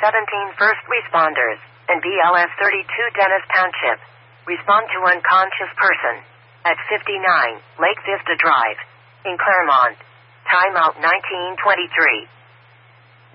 17 first responders and BLS 32 Dennis Township. Respond to unconscious person at 59 Lake Vista Drive in Claremont. Timeout 1923.